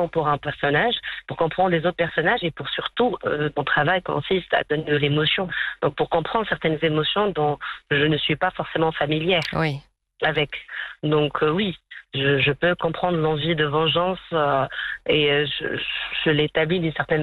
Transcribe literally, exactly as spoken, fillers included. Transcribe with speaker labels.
Speaker 1: émotion pour un personnage, pour comprendre les autres personnages et pour surtout, euh, mon travail consiste à donner de l'émotion. Donc pour comprendre certaines émotions dont je ne suis pas forcément familière
Speaker 2: Oui.
Speaker 1: avec. Donc euh, oui, je, je peux comprendre l'envie de vengeance euh, et euh, je, je l'établis d'une certaine